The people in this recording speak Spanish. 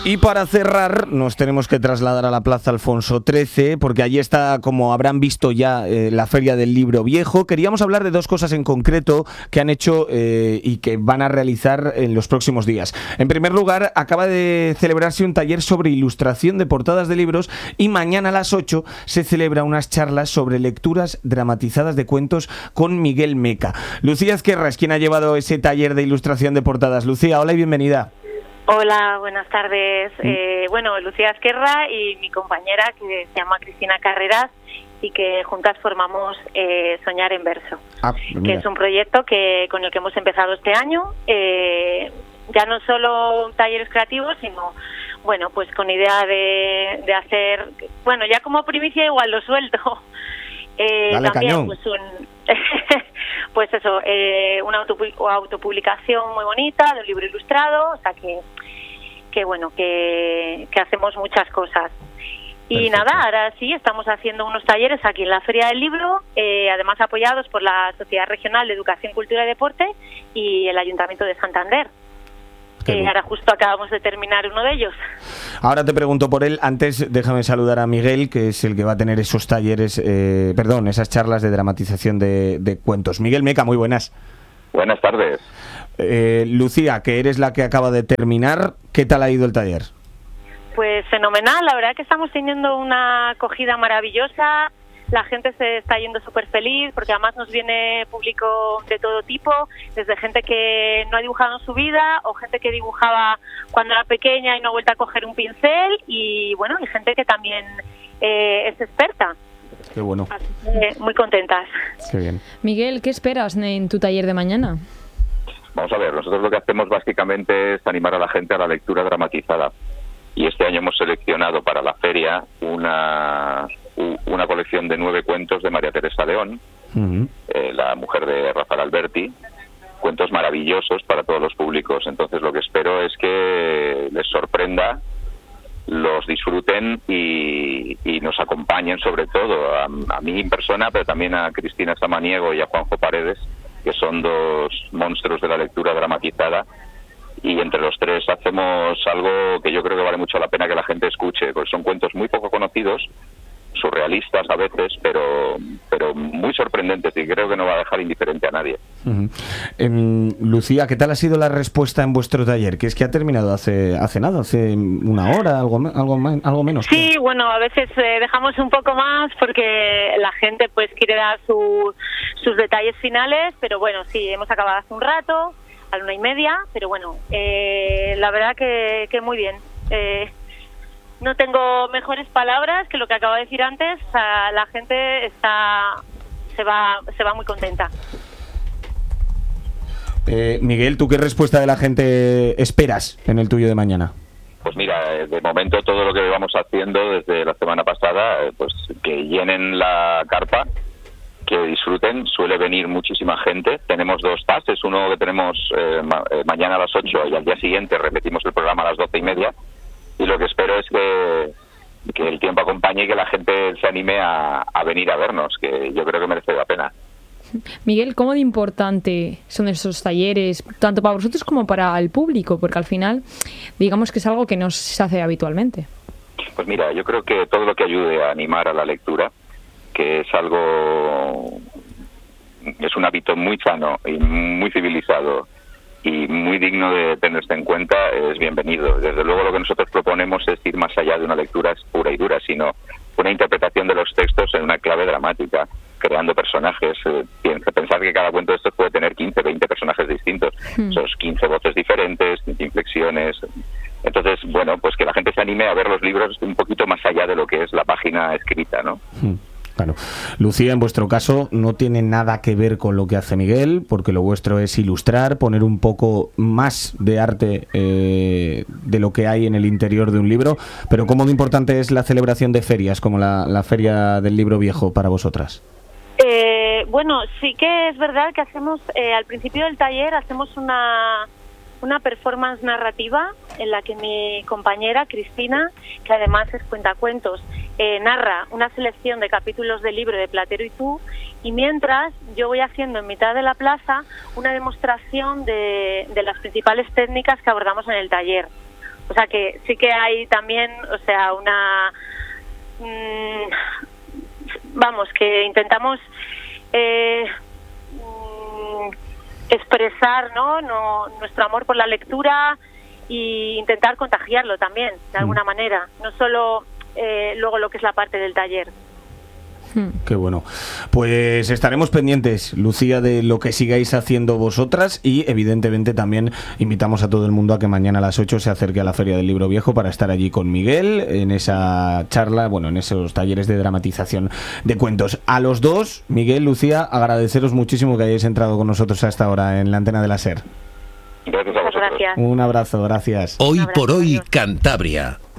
Y para cerrar, nos tenemos que trasladar a la Plaza Alfonso XIII, porque allí está, como habrán visto ya, la Feria del Libro Viejo. Queríamos hablar de dos cosas en concreto que han hecho y que van a realizar en los próximos días. En primer lugar, acaba de celebrarse un taller sobre ilustración de portadas de libros y mañana a las 8 se celebra unas charlas sobre lecturas dramatizadas de cuentos con Miguel Meca. Lucía Ezquerra es quien ha llevado ese taller de ilustración de portadas. Lucía, hola y bienvenida. Hola, buenas tardes. Bueno, Lucía Ezquerra y mi compañera, que se llama Cristina Carreras, y que juntas formamos Soñar en Verso, que es un proyecto con el que hemos empezado este año, ya no solo talleres creativos, sino, bueno, pues con idea de hacer, bueno, ya como primicia igual lo suelto. Dale, también, cañón. Pues pues eso, una autopublicación muy bonita de un libro ilustrado, o sea que bueno, que hacemos muchas cosas. Y Perfecto. Nada, ahora sí, estamos haciendo unos talleres aquí en la Feria del Libro, además apoyados por la Sociedad Regional de Educación, Cultura y Deporte y el Ayuntamiento de Santander. Ahora justo acabamos de terminar uno de ellos. Ahora te pregunto por él. Antes déjame saludar a Miguel, que es el que va a tener esos talleres, esas charlas de dramatización de cuentos. Miguel Meca, muy buenas. Buenas tardes. Lucía, que eres la que acaba de terminar, ¿qué tal ha ido el taller? Pues fenomenal, la verdad que estamos teniendo una acogida maravillosa. La gente se está yendo súper feliz porque además nos viene público de todo tipo, desde gente que no ha dibujado en su vida o gente que dibujaba cuando era pequeña y no ha vuelto a coger un pincel y bueno, y gente que también es experta. Qué bueno. Así que muy contentas. Qué bien. Miguel, ¿qué esperas en tu taller de mañana? Vamos a ver, nosotros lo que hacemos básicamente es animar a la gente a la lectura dramatizada. Y este año hemos seleccionado para la feria una colección de 9 cuentos de María Teresa León, la mujer de Rafael Alberti, cuentos maravillosos para todos los públicos. Entonces lo que espero es que les sorprenda, los disfruten y nos acompañen sobre todo, a mí en persona, pero también a Cristina Samaniego y a Juanjo Paredes, que son dos monstruos de la lectura dramatizada. Y entre los tres hacemos algo que yo creo que vale mucho la pena que la gente escuche, porque son cuentos muy poco conocidos, surrealistas a veces, pero muy sorprendentes y creo que no va a dejar indiferente a nadie. Lucía, ¿qué tal ha sido la respuesta en vuestro taller? Que es que ha terminado hace nada, hace una hora, algo menos. Sí, creo. bueno, a veces dejamos un poco más porque la gente pues quiere dar sus detalles finales, pero bueno, sí, hemos acabado hace un rato, a la 1:30, pero bueno, la verdad que muy bien. No tengo mejores palabras que lo que acabo de decir antes. O sea, la gente se va muy contenta. Miguel, ¿tú qué respuesta de la gente esperas en el tuyo de mañana? Pues mira, de momento todo lo que vamos haciendo desde la semana pasada, pues que llenen la carpa, que disfruten. Suele venir muchísima gente. Tenemos 2 pases, uno que tenemos mañana a las 8 y al día siguiente repetimos el programa a las 12:30. Y lo que espero es que el tiempo acompañe y que la gente se anime a venir a vernos, que yo creo que merece la pena. Miguel, ¿cómo de importante son esos talleres, tanto para vosotros como para el público? Porque al final, digamos que es algo que no se hace habitualmente. Pues mira, yo creo que todo lo que ayude a animar a la lectura, que es un hábito muy sano y muy civilizado y muy digno de tenerse en cuenta, es bienvenido. Desde luego lo que nosotros proponemos es ir más allá de una lectura pura y dura, sino una interpretación de los textos en una clave dramática, creando personajes. Pensar que cada cuento de estos puede tener 15, 20 personajes distintos, esos 15 voces diferentes, 15 inflexiones. Entonces, bueno, pues que la gente se anime a ver los libros un poquito más allá de lo que es la página escrita, ¿no? Claro. Lucía, en vuestro caso no tiene nada que ver con lo que hace Miguel, porque lo vuestro es ilustrar, poner un poco más de arte de lo que hay en el interior de un libro, pero ¿cómo de importante es la celebración de ferias como la Feria del Libro Viejo para vosotras? Bueno, sí que es verdad que hacemos, al principio del taller hacemos una performance narrativa en la que mi compañera Cristina, que además es cuentacuentos, narra una selección de capítulos del libro de Platero y tú, y mientras yo voy haciendo en mitad de la plaza una demostración de las principales técnicas que abordamos en el taller. O sea que sí que hay también, o sea, vamos, que intentamos expresar, ¿no? Nuestro amor por la lectura y intentar contagiarlo también, de alguna manera, no solo luego lo que es la parte del taller. Qué bueno. Pues estaremos pendientes, Lucía, de lo que sigáis haciendo vosotras y evidentemente también invitamos a todo el mundo a que mañana a las 8 se acerque a la Feria del Libro Viejo para estar allí con Miguel en esa charla, bueno, en esos talleres de dramatización de cuentos. A los dos, Miguel, Lucía, agradeceros muchísimo que hayáis entrado con nosotros a esta hora en la antena de la SER. Gracias a vosotros. Gracias. Un abrazo, gracias. Hoy por hoy, Cantabria.